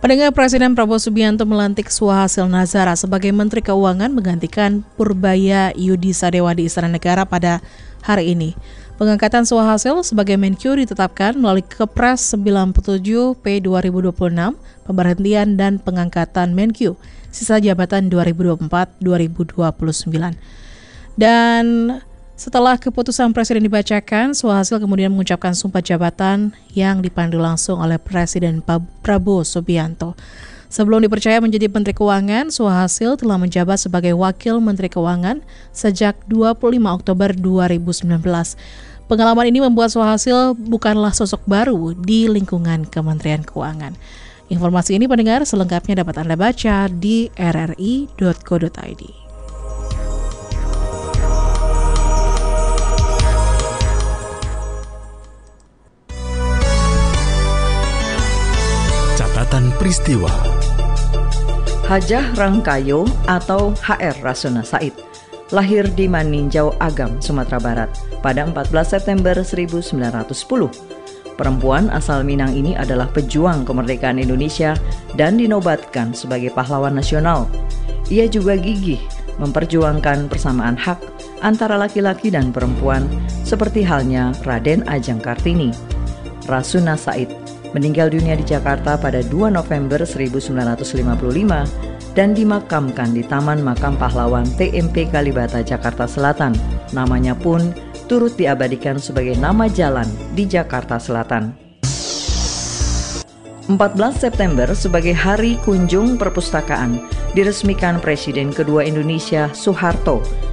Pendengar, Presiden Prabowo Subianto melantik Suhasil Nazara sebagai Menteri Keuangan menggantikan Purbaya Yudi Sadewa di Istana Negara pada hari ini. Pengangkatan Suhasil sebagai Menkyu ditetapkan melalui Kepres 97 P 2026, pemberhentian dan pengangkatan Menkyu, sisa jabatan 2024-2029. Dan setelah keputusan Presiden dibacakan, Suhasil kemudian mengucapkan sumpah jabatan yang dipandu langsung oleh Presiden Prabowo Subianto. Sebelum dipercaya menjadi Menteri Keuangan, Suhasil telah menjabat sebagai Wakil Menteri Keuangan sejak 25 Oktober 2019. Pengalaman ini membuat Suhasil bukanlah sosok baru di lingkungan Kementerian Keuangan. Informasi ini, pendengar, selengkapnya dapat Anda baca di rri.co.id. Catatan peristiwa. Hajah Rangkayo atau HR Rasuna Said lahir di Maninjau Agam, Sumatera Barat pada 14 September 1910. Perempuan asal Minang ini adalah pejuang kemerdekaan Indonesia dan dinobatkan sebagai pahlawan nasional. Ia juga gigih memperjuangkan persamaan hak antara laki-laki dan perempuan seperti halnya Raden Ajeng Kartini. Rasuna Said meninggal dunia di Jakarta pada 2 November 1955 dan dimakamkan di Taman Makam Pahlawan TMP Kalibata, Jakarta Selatan. Namanya pun turut diabadikan sebagai nama jalan di Jakarta Selatan. 14 September sebagai Hari Kunjung Perpustakaan diresmikan Presiden kedua Indonesia Soeharto